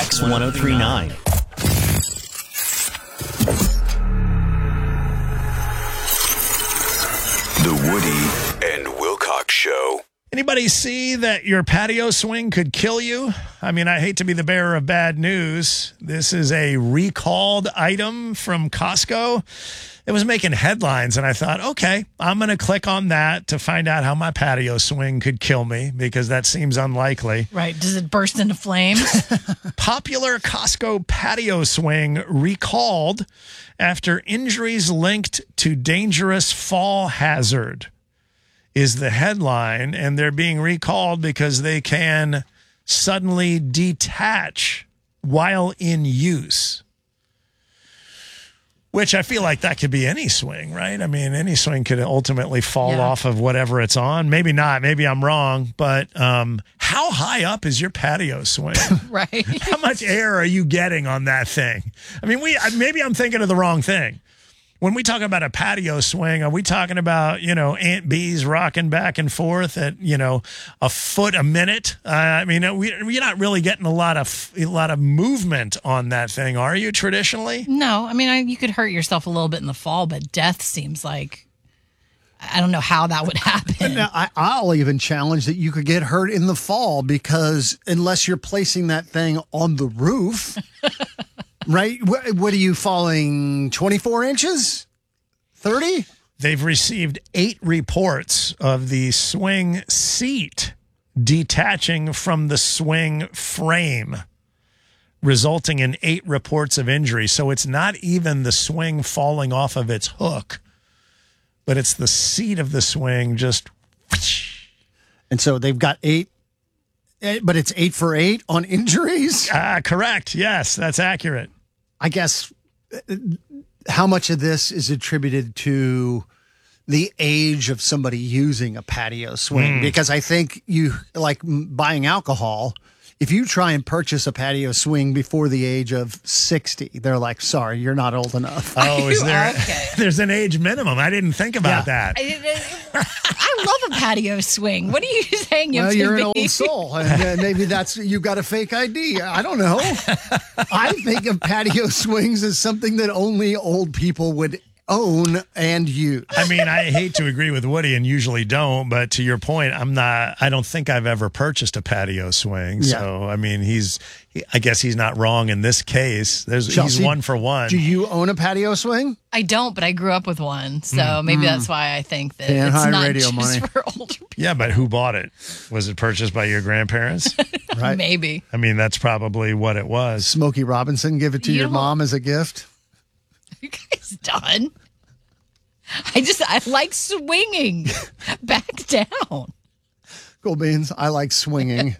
X1039. The Woody and Wilcox Show. Anybody see that your patio swing could kill you? I mean, I hate to be the bearer of bad news. This is a recalled item from Costco. It was making headlines, and I thought, okay, I'm going to click on that to find out how my patio swing could kill me, because that seems unlikely. Right. Does it burst into flames? Popular Costco patio swing recalled after injuries linked to dangerous fall hazard is the headline, and they're being recalled because they can suddenly detach while in use. Which I feel like that could be any swing, right? I mean, any swing could ultimately fall off of whatever it's on. Maybe not. Maybe I'm wrong. But how high up is your patio swing? Right. How much air are you getting on that thing? I mean, maybe I'm thinking of the wrong thing. When we talk about a patio swing, are we talking about, Aunt Bees rocking back and forth at, a foot a minute? I mean, you're not really getting a lot of movement on that thing, are you, traditionally? No. I mean, you could hurt yourself a little bit in the fall, but death seems like, I don't know how that would happen. Now, I'll even challenge that you could get hurt in the fall, because unless you're placing that thing on the roof... Right? What are you falling, 24 inches? 30? They've received 8 reports of the swing seat detaching from the swing frame, resulting in 8 reports of injury. So it's not even the swing falling off of its hook, but it's the seat of the swing just... And so they've got 8. But it's 8 for 8 on injuries? Correct. Yes, that's accurate. I guess how much of this is attributed to the age of somebody using a patio swing? Because I think you, like buying alcohol, if you try and purchase a patio swing before the age of 60, they're like, sorry, you're not old enough. Oh, is there? Okay. There's an age minimum. I didn't think about that. I love a patio swing. What are you saying? Well, you're an old soul. And maybe you've got a fake ID. I don't know. I think of patio swings as something that only old people would own and use. I mean, I hate to agree with Woody and usually don't, but to your point, I don't think I've ever purchased a patio swing. Yeah. So, I mean, I guess he's not wrong in this case. He's Chelsea, 1 for 1. Do you own a patio swing? I don't, but I grew up with one. So maybe that's why I think that Paying it's high not radio just money. for older people. Yeah, but who bought it? Was it purchased by your grandparents? Right. Maybe. I mean, that's probably what it was. Smokey Robinson give it to your mom as a gift? You guys done? I like swinging. Back down. Cool beans. I like swinging.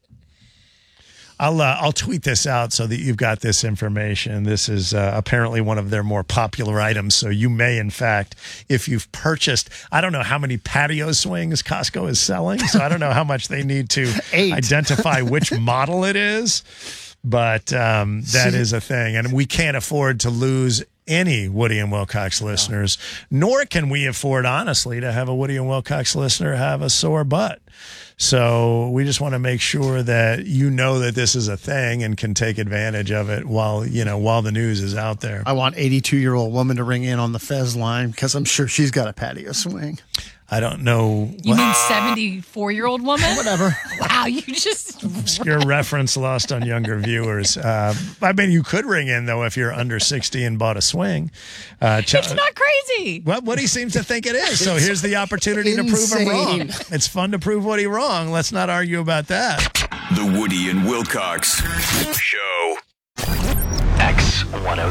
I'll tweet this out so that you've got this information. This is apparently one of their more popular items. So you may, in fact, if you've purchased, I don't know how many patio swings Costco is selling. So I don't know how much they need to 8. identify which model it is. But that is a thing. And we can't afford to lose any Woody and Wilcox listeners, nor can we afford, honestly, to have a Woody and Wilcox listener have a sore butt. So we just want to make sure that you know that this is a thing and can take advantage of it while the news is out there. I want 82-year-old woman to ring in on the Fez line, because I'm sure she's got a patio swing. I don't know. You mean 74-year-old woman? Whatever. Wow, you just... Obscure reference lost on younger viewers. I mean, you could ring in, though, if you're under 60 and bought a swing. It's not crazy. Well, Woody seems to think it is. So here's the opportunity to prove him wrong. It's fun to prove Woody wrong. Let's not argue about that. The Woody and Wilcox Show. X1039.